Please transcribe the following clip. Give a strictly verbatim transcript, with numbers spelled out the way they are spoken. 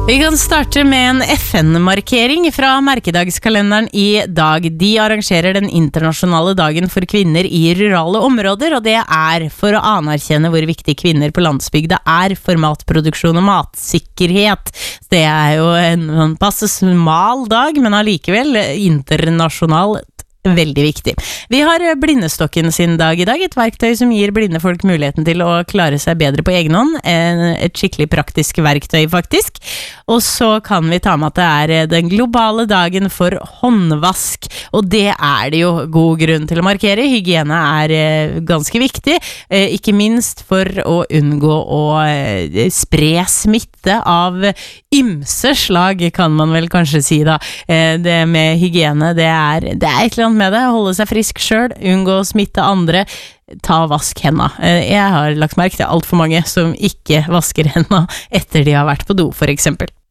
Vi kan starte med en F N-markering fra merkedagskalenderen i dag. De arrangerer den internasjonale dagen for kvinner i rurale områder, og det er for å anerkjenne hvor viktig kvinner på landsbygda er for matproduksjon og matsikkerhet. Det er jo en, en passe smal dag, men allikevel internasjonal. Veldig viktig. Vi har blindestokken sin dag i dag, et verktøy som gir blinde folk muligheten til å klare seg bedre på egen hånd, et skikkelig praktisk verktøy faktisk. Og så kan vi ta med at det er den globale dagen for håndvask, og det er det jo god grunn til å markere. Hygiene er ganske viktig, ikke minst for å unngå å spre smitte av ymse slag, kan man vel kanskje si da. Det med hygiene, det er, det er et eller annet med det, holde seg frisk selv, unngå å smitte andre, ta og vask hendene. Jeg har lagt merke til alt for mange som ikke vasker hendene etter de har vært på do, for eksempel.